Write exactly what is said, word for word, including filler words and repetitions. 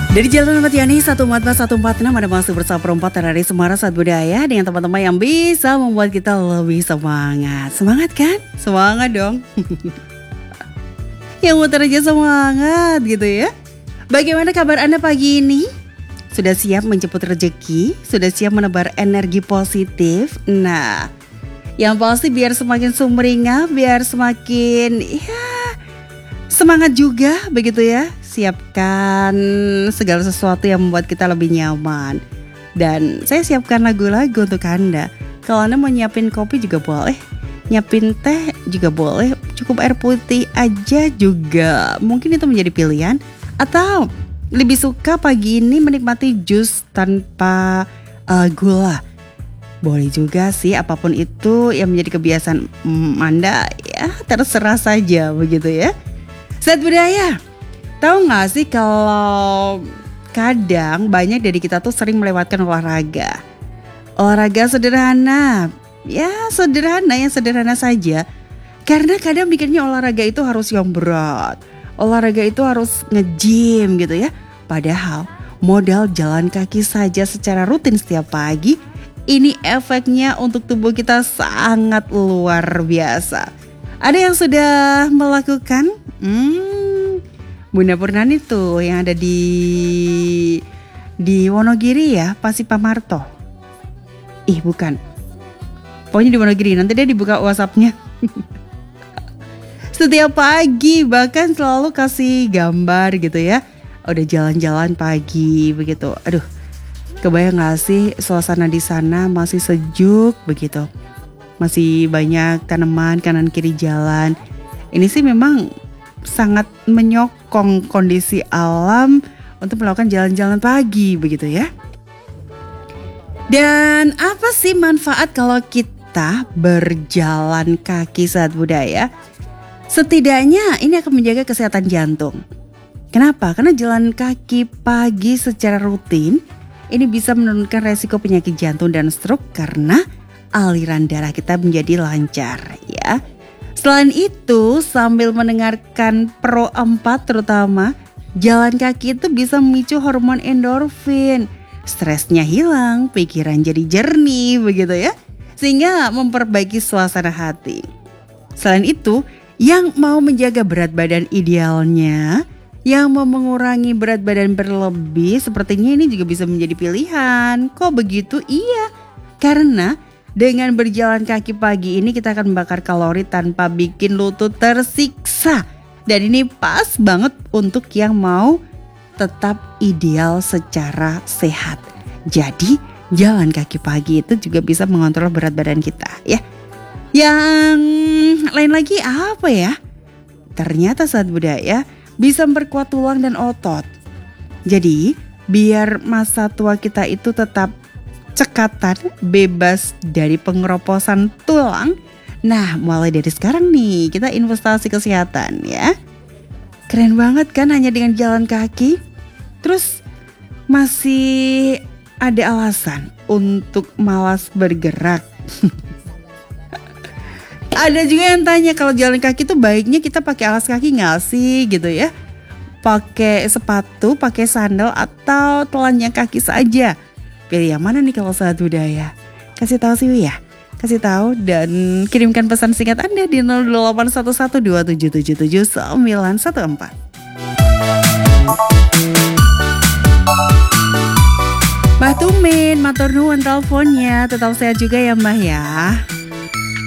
Dari Jalan Ahmad Yani satu empat empat satu empat enam ada masuk bersama perempat dari Semarang Saat Budaya dengan teman-teman yang bisa membuat kita lebih semangat. Semangat kan? Semangat dong. Yang muter aja semangat gitu ya. Bagaimana kabar Anda pagi ini? Sudah siap menjemput rezeki? Sudah siap menebar energi positif? Nah, yang pasti biar semakin sumringah, biar semakin ya semangat juga begitu ya. Siapkan segala sesuatu yang membuat kita lebih nyaman. Dan saya siapkan lagu-lagu untuk Anda. Kalau Anda mau nyiapin kopi juga boleh, nyiapin teh juga boleh, cukup air putih aja juga. Mungkin itu menjadi pilihan. Atau lebih suka pagi ini menikmati jus tanpa uh, gula. Boleh juga sih, apapun itu yang menjadi kebiasaan hmm, Anda, ya terserah saja begitu ya. Saat Budaya, tahu gak sih kalau kadang banyak dari kita tuh sering melewatkan olahraga. Olahraga sederhana, ya sederhana yang sederhana saja. Karena kadang mikirnya olahraga itu harus yang berat. Olahraga itu harus nge-gym gitu ya. Padahal modal jalan kaki saja secara rutin setiap pagi, ini efeknya untuk tubuh kita sangat luar biasa. Ada yang sudah melakukan? Hmm, Bunda Purnani tuh yang ada di di Wonogiri ya, Pasipamarto. Ih bukan, pokoknya di Wonogiri. Nanti dia dibuka WhatsAppnya. Setiap pagi bahkan selalu kasih gambar gitu ya. Udah jalan-jalan pagi begitu. Aduh, kebayang gak sih suasana di sana masih sejuk begitu. Masih banyak tanaman kanan kiri jalan. Ini sih memang sangat menyokong kondisi alam untuk melakukan jalan-jalan pagi begitu ya. Dan apa sih manfaat kalau kita berjalan kaki saat budaya? Setidaknya ini akan menjaga kesehatan jantung. Kenapa? Karena jalan kaki pagi secara rutin ini bisa menurunkan resiko penyakit jantung dan stroke karena aliran darah kita menjadi lancar ya. Selain itu, sambil mendengarkan Pro empat terutama, jalan kaki itu bisa memicu hormon endorfin. Stresnya hilang, pikiran jadi jernih begitu ya. Sehingga memperbaiki suasana hati. Selain itu, yang mau menjaga berat badan idealnya, yang mau mengurangi berat badan berlebih, sepertinya ini juga bisa menjadi pilihan. Kok begitu? Iya, karena dengan berjalan kaki pagi ini kita akan membakar kalori tanpa bikin lutut tersiksa. Dan ini pas banget untuk yang mau tetap ideal secara sehat. Jadi jalan kaki pagi itu juga bisa mengontrol berat badan kita ya. Yang lain lagi apa ya? Ternyata saat budaya bisa memperkuat tulang dan otot. Jadi biar masa tua kita itu tetap cekatan, bebas dari pengeroposan tulang. Nah, mulai dari sekarang nih kita investasi kesehatan ya. Keren banget kan hanya dengan jalan kaki. Terus masih ada alasan untuk malas bergerak. Ada juga yang tanya kalau jalan kaki tuh baiknya kita pakai alas kaki gak sih gitu ya. Pakai sepatu, pakai sandal atau telanjang kaki saja. Pilih yang mana nih kalau saat budaya? Kasih tahu sih ya. Kasih tahu dan kirimkan pesan singkat Anda di nol delapan satu satu dua tujuh tujuh tujuh sembilan satu empat. Mbah Tumin, matur nuwun teleponnya. Tetap sehat juga ya Mbah ya.